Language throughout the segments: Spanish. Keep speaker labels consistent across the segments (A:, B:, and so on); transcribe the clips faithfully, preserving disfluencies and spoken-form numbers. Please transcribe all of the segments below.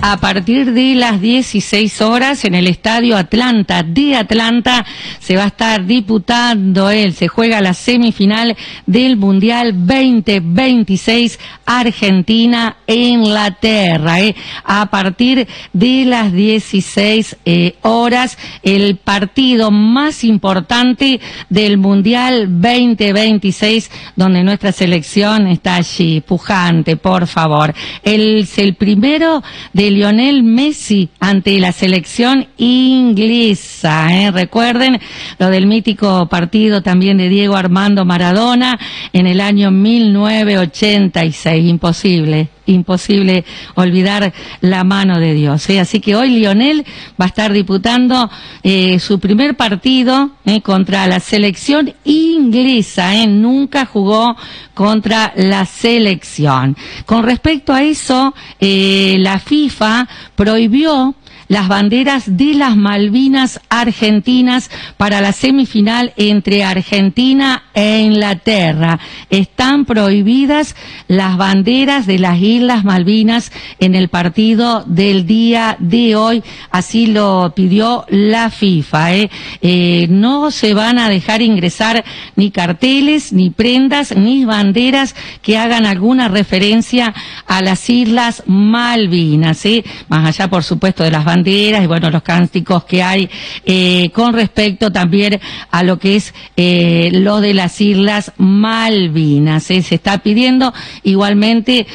A: a partir de las dieciséis horas en el Estadio Atlanta de Atlanta se va a estar disputando él, se juega la semifinal del Mundial veinte veintiséis Argentina e Inglaterra, eh. a partir de las dieciséis eh, horas, el partido más importante del Mundial veinte veintiséis, donde nuestra selección está allí, pujante, por favor. El, es el primero de Lionel Messi ante la selección inglesa, ¿eh? Recuerden lo del mítico partido también de Diego Armando Maradona en el año mil novecientos ochenta y seis, imposible. Imposible olvidar la mano de Dios, ¿eh? Así que hoy Lionel va a estar disputando eh, su primer partido eh, contra la selección inglesa, ¿eh? Nunca jugó contra la selección. Con respecto a eso, eh, la FIFA prohibió las banderas de las Malvinas argentinas para la semifinal entre Argentina e Inglaterra. Están prohibidas las banderas de las Islas Malvinas en el partido del día de hoy, así lo pidió la FIFA. ¿eh? Eh, no se van a dejar ingresar ni carteles, ni prendas, ni banderas que hagan alguna referencia a las Islas Malvinas, ¿eh? Más allá, por supuesto, de las banderas y bueno, los cánticos que hay eh, con respecto también a lo que es eh, lo de las Islas Malvinas. ¿eh? Se está pidiendo, igualmente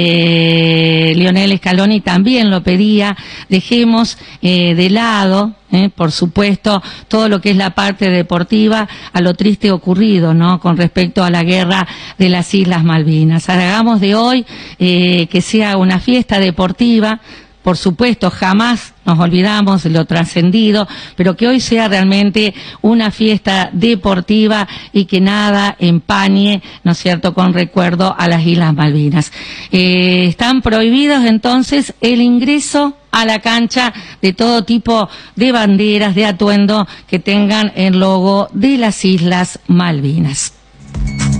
A: eh, Lionel Scaloni también lo pedía, dejemos eh, de lado Eh, por supuesto, todo lo que es la parte deportiva a lo triste ocurrido, ¿no? Con respecto a la guerra de las Islas Malvinas. Hagamos de hoy eh, que sea una fiesta deportiva. Por supuesto, jamás nos olvidamos de lo trascendido, pero que hoy sea realmente una fiesta deportiva y que nada empañe, ¿no es cierto?, con recuerdo a las Islas Malvinas. Eh, están prohibidos entonces el ingreso a la cancha de todo tipo de banderas, de atuendo que tengan el logo de las Islas Malvinas.